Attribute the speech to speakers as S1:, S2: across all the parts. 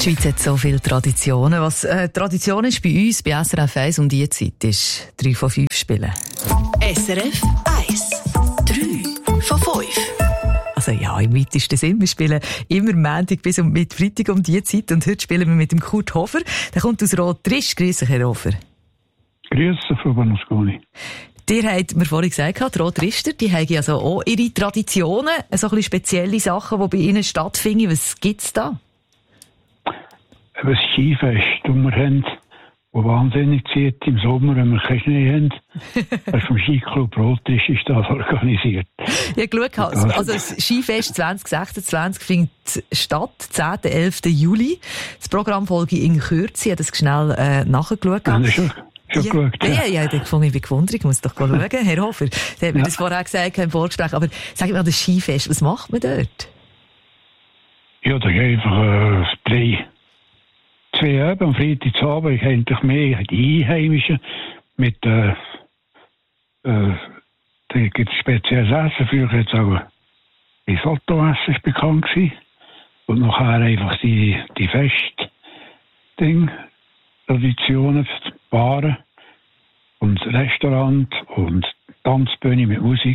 S1: Die Schweiz hat so viele Traditionen. Was Tradition ist bei uns, bei SRF 1 um diese Zeit, ist 3 von 5 spielen.
S2: SRF 1. 3 von 5.
S1: Also ja, im weitesten Sinn. Wir spielen immer Montag bis mit Freitag um diese Zeit. Und heute spielen wir mit dem Kurt Hofer. Der kommt aus Rot-Trisch. Grüß dich, Herr Hofer.
S3: Grüß dich, Frau Berlusconi.
S1: Ihr habt mir vorhin gesagt, die Rot-Trischter, die haben also auch ihre Traditionen, so ein bisschen spezielle Sachen, die bei ihnen stattfinden. Was gibt's da?
S3: Ein Skifest, das wir haben, das wahnsinnig zieht im Sommer, wenn wir keinen Schnee haben. Das vom Skiclub Rot-Trisch ist das organisiert.
S1: Ja, geschaut, also das Skifest 2026 findet statt, 10. 11. Juli. Das Programm folge in Kürze, ich habe das schnell nachgeschaut. Ja, ich bin gewundert, ich muss doch schauen. Herr Hofer, Sie haben mir das vorher gesagt im Vorgespräch, aber sag mir mal, das Skifest, was macht man dort?
S3: Ja, da geht einfach 2 Abend, am Freitagabend, ich eigentlich mehr die Einheimischen mit, da gibt es spezielles Essen, früher jetzt auch Risotto-Essen ist bekannt gewesen. Und nachher einfach die Traditionen, Baren und Restaurant und Tanzbühne mit Musik.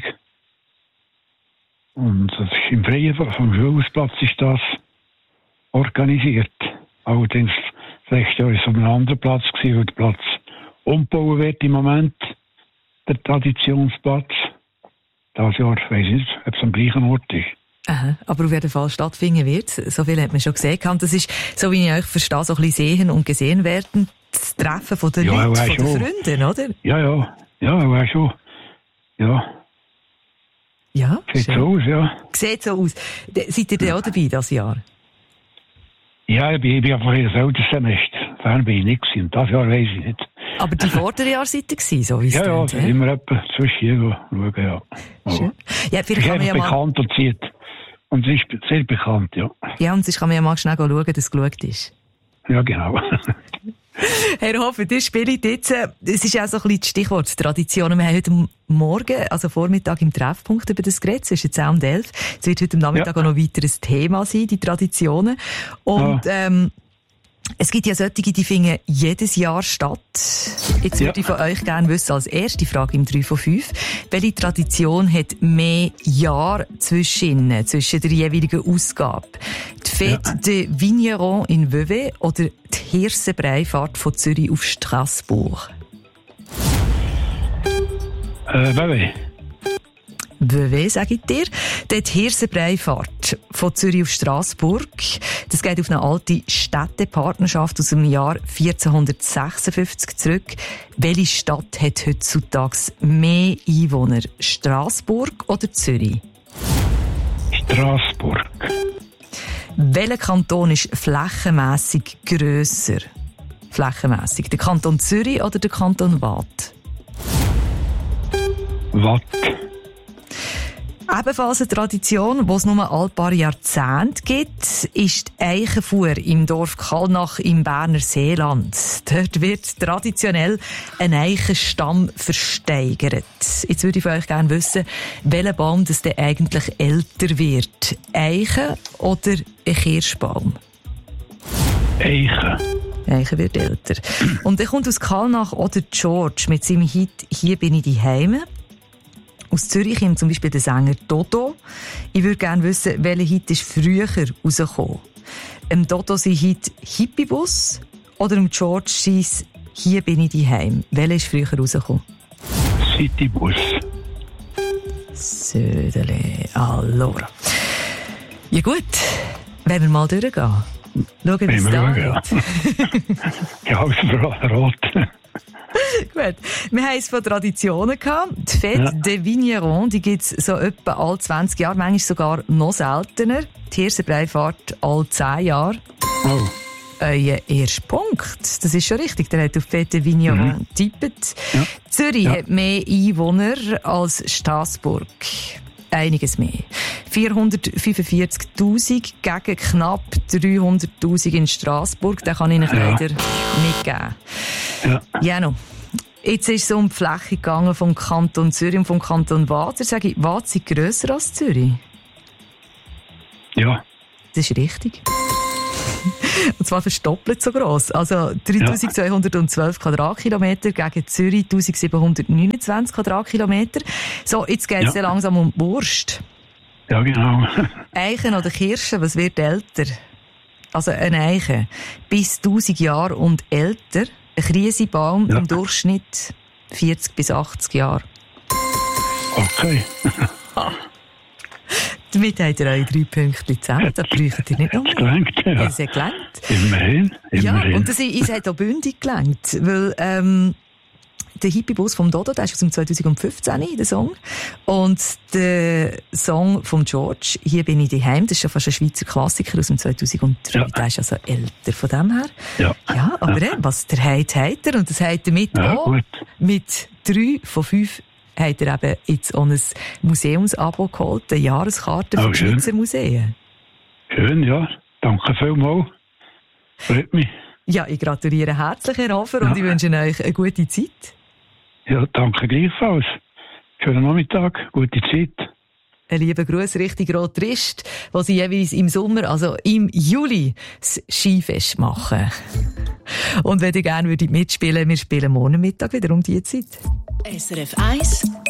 S3: Und das ist im Freien vom Schulhausplatz ist das organisiert. Allerdings, das letzte Jahr war es auf einem anderen Platz, weil der Platz umgebaut wird im Moment, der Traditionsplatz. Dieses Jahr weiss ich nicht, ob es am gleichen Ort ist.
S1: Aha, aber auf jeden Fall stattfinden wird. So viel hat man schon gesehen. Das ist, so wie ich euch verstehe, so ein bisschen sehen und gesehen werden. Das Treffen von den Leuten, von den Freunden, oder?
S3: Ja, war schon. Ja.
S1: Ja,
S3: sieht so aus, ja.
S1: Sieht so aus. Seid ihr denn auch dabei dieses Jahr?
S3: Ja, ich bin einfach in das Semester. Fern bin ich nicht gewesen. Und das Jahr weiss ich nicht.
S1: Aber die vorderen Jahre seid ihr gewesen, so wie es
S3: klingt, ja, immer etwa zwischen hier schauen, ja.
S1: Schön. Ja,
S3: es ist einfach bekannt und zieht. Und es ist sehr bekannt, ja. Ja,
S1: und sonst kann man ja mal schnell schauen, dass es geschaut ist.
S3: Ja, genau.
S1: Herr Hofer, ihr spielt jetzt, es ist auch so ein bisschen das Stichwort Traditionen. Wir haben heute Morgen, also Vormittag im Treffpunkt über das geredet, zwischen 10 und 11. Es wird heute am Nachmittag auch noch weiter ein Thema sein, die Traditionen. Und es gibt ja solche, die finden jedes Jahr statt. Jetzt würde ich von euch gerne wissen, als erste Frage im 3 von 5, welche Tradition hat mehr Jahre zwischen der jeweiligen Ausgabe? Die Fête de Vigneron in Vevey oder die Hirsenbreifahrt von Zürich auf Straßburg?
S3: Vevey.
S1: Vevey, sage ich dir. Dort die Hirsenbreifahrt von Zürich auf Straßburg. Das geht auf eine alte Städtepartnerschaft aus dem Jahr 1456 zurück. Welche Stadt hat heutzutage mehr Einwohner? Straßburg oder Zürich?
S3: Straßburg.
S1: Welcher Kanton ist flächenmässig grösser? Flächenmässig. Der Kanton Zürich oder der Kanton Waadt?
S3: Waadt.
S1: Ebenfalls eine Tradition, die es nur alle paar Jahrzehnte gibt, ist die Eichenfuhr im Dorf Kallnach im Berner Seeland. Dort wird traditionell ein Eichenstamm versteigert. Jetzt würde ich von euch gerne wissen, welcher Baum das denn eigentlich älter wird. Eichen oder ein Kirschbaum?
S3: Eichen.
S1: Eichen wird älter. Und dann kommt aus Kallnach oder George mit seinem Hit «Hier bin ich daheim». Aus Zürich kommt zum Beispiel der Sänger Dodo. Ich würde gerne wissen, welcher Hit ist früher rausgekommen. Dodo sein Hit «Hippiebus» oder George sein «Hier bin ich daheim». Welcher ist früher rausgekommen?
S3: «Citybus».
S1: Södele, allora. Ja gut, wollen wir mal durchgehen? Schauen, wie es da geht.
S3: Ja, rot.
S1: Gut. Wir haben es von Traditionen gehabt. Die Fête de Vigneron, die gibt es so etwa alle 20 Jahre, manchmal sogar noch seltener. Die Hirsenbreifahrt alle 10 Jahre.
S3: Oh.
S1: Euer erster Punkt. Das ist schon richtig. Der hat auf Fête de Vigneron getippt. Ja. Zürich hat mehr Einwohner als Straßburg. Einiges mehr. 445'000 gegen knapp 300'000 in Straßburg. Den kann ich Ihnen leider mitgeben. Ja, no. Jetzt ist es um die Fläche gegangen vom Kanton Zürich und vom Kanton Waadt. Sage ich, Waadt ist grösser als Zürich?
S3: Ja.
S1: Das ist richtig. Und zwar verdoppelt so gross. Also 3212 Quadratkilometer gegen Zürich 1729 Quadratkilometer. So, jetzt geht's ja langsam um die Wurst.
S3: Ja, genau.
S1: Eichen oder Kirschen, was wird älter? Also eine Eiche bis 1000 Jahre und älter. Ein Krisenbaum im Durchschnitt 40 bis 80 Jahre.
S3: Okay.
S1: Damit habt ihr eure 3 Punkte zusammen. Da bräuchtet ihr nicht noch mehr.
S3: Gelenkt, ja.
S1: Es hat gelenkt.
S3: Immerhin.
S1: Ja, und es hat auch bündig gelenkt. Weil, der Hippie-Bus vom Dodo, der ist aus dem 2015, der Song. Und der Song von George, «Hier bin ich daheim», das ist schon fast ein Schweizer Klassiker aus dem 2003. Der ist also älter von dem her. Ja, aber was der hat er. Und das hat er mit auch.
S3: Gut.
S1: Mit 3 von 5 hat er eben jetzt auch ein Museumsabo geholt, eine Jahreskarte für die Schweizer Museen.
S3: Schön, ja. Danke vielmals. Freut mich.
S1: Ja, ich gratuliere herzlich, Herr Hofer, und ich wünsche euch eine gute Zeit.
S3: Ja, danke gleichfalls. Schönen Nachmittag, gute Zeit.
S1: Ein lieber Gruß Richtung Rot-Trist, wo sie jeweils im Sommer, also im Juli, das Skifest machen. Und wenn ihr gerne mitspielen würdet, wir spielen morgen Mittag wieder um diese Zeit.
S2: SRF 1